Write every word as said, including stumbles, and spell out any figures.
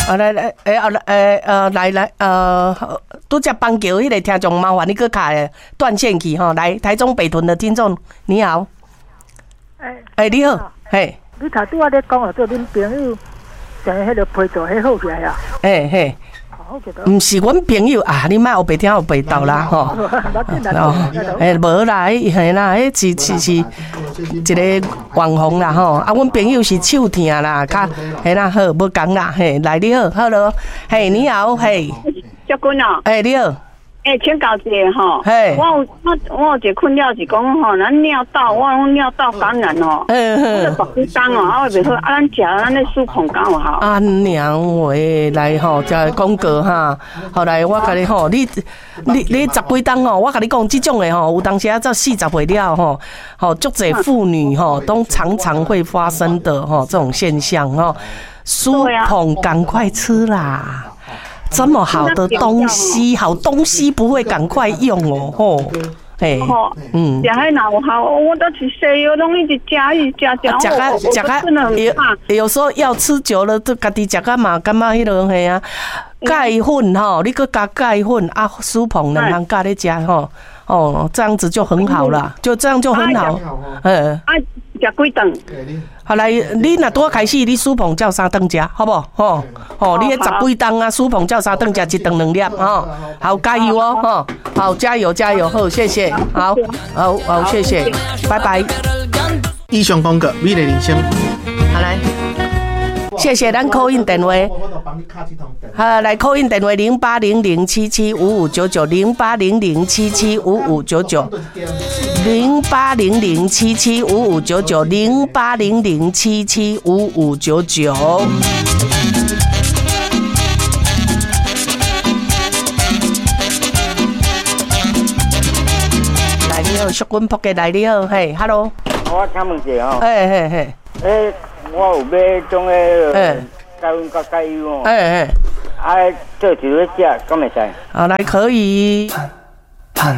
啊来来，诶啊来诶呃来来呃，拄只邦桥迄个听众，麻烦你搁卡断线去吼。来，台中北屯的听众，你好。诶、欸、诶，你好，嘿。 你头拄仔咧讲哦，做恁朋友，像迄个批做迄好起来啊。 诶嘿。毋是阮朋友啊，你莫后白听后白斗啦吼。哦，诶，无啦，嘿啦，迄是是是一个网红啦吼。啊，阮朋友是手疼啦，较嘿啦好，无讲啦，嘿，来你好，好咯，嘿，你好，嘿， 小君哦， 诶，你好。 诶、欸，请教一下吼， 嘿， 我有我我有一个困扰是讲吼，咱尿道我我尿道感染吼，嗯嗯，白骨汤哦，啊袂好，啊咱食咱咧舒控敢有效？ 啊娘喂，来吼，就广告哈，后来我甲你吼，你你你十几档吼，我甲你讲，这种的吼，有当时啊到四十岁了吼，吼足侪妇女吼都常常会发生的吼这种现象吼，舒控赶快吃啦。这么好的东西，好东西不会赶快用哦，吼，嘿，嗯， 食迄哪有效？我都是西药，拢一直食，一直食食， 食啊食啊，有有时候药吃久了，都家己食啊嘛，感觉迄落嘿啊，钙粉吼，你搁加钙粉啊，舒膨两项加咧食吼，哦，这样子就很好了，就这样就很好，嗯。 啊，食几顿？ 好来，你若拄开始，你舒膨照三顿食，好不好？吼，吼，你迄十几顿啊，舒膨照三顿食一顿两粒，吼，好加油哦，吼，好加油加油，好，谢谢，好，好，好，谢谢，拜拜。 以上广告，美丽人生， 好来。谢谢咱 call in 电话，好来 call in 电话零八零零七七五五九九零八零零七七五五九九零八零零七七五五九九零八零零七七五五九九。来你好，淑君仆嘅来你好，嘿 ，hello。 我请问一下吼， 嘿嘿嘿， 诶。我有买种个钙粉甲钙油哦，哎哎，啊，做一个食，敢会使？ 好来，可以。